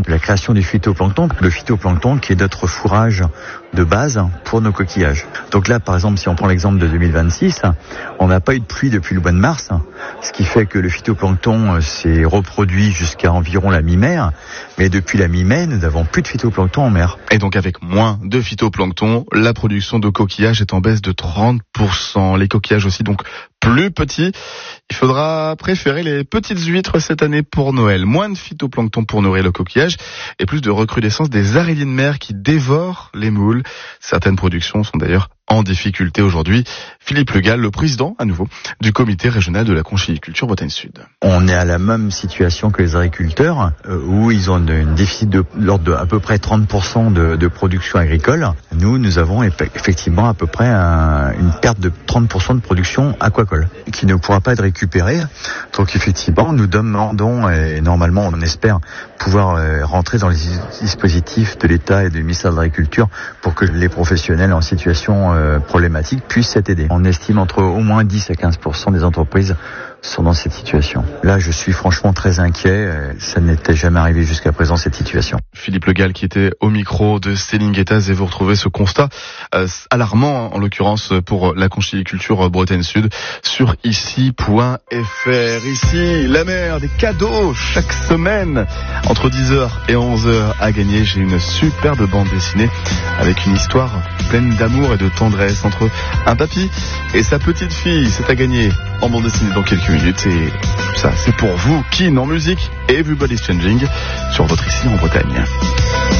la création du phytoplancton. Le phytoplancton qui est notre fourrage de base pour nos coquillages. Donc là, par exemple, si on prend l'exemple de 2026, on n'a pas eu de pluie depuis le mois de mars, ce qui fait que le phytoplancton s'est reproduit jusqu'à environ la mi-mai, mais depuis la mi-mai, nous n'avons plus de phytoplancton en mer. Et donc avec moins de phytoplancton, la production de coquillages est en baisse de 30%. Les coquillages aussi donc plus petits. Il faudra préférer les petites huîtres cette année pour Noël. Moins de phytoplancton pour nourrir le coquillage et plus de recrudescence des araignées de mer qui dévorent les moules. Certaines productions sont d'ailleurs en difficulté aujourd'hui. Philippe Le Gall, le président, à nouveau, du comité régional de la conchyliculture Bretagne Sud. On est à la même situation que les agriculteurs, où ils ont un déficit de l'ordre de à peu près 30% de production agricole. Nous avons effectivement à peu près une perte de 30% de production aquacole, qui ne pourra pas être récupérée. Donc effectivement, nous demandons, et normalement on espère pouvoir rentrer dans les dispositifs de l'État et du ministère de l'Agriculture pour que les professionnels en situation problématique puissent être aidés. On estime entre au moins 10 à 15% des entreprises sont dans cette situation. Là, je suis franchement très inquiet. Ça n'était jamais arrivé jusqu'à présent, cette situation. Philippe Le Gall qui était au micro de Céline Guettaz, et vous retrouvez ce constat alarmant, en l'occurrence pour la conchyliculture Bretagne Sud, sur ici.fr. Ici, la mer, des cadeaux chaque semaine. Entre 10h et 11h à gagner, j'ai une superbe bande dessinée avec une histoire pleine d'amour et de tendresse entre un papy et sa petite fille. C'est à gagner en bande dessinée dans quelques minutes, et ça c'est pour vous, Kin en musique et Everybody's Changing sur votre Ici en Bretagne.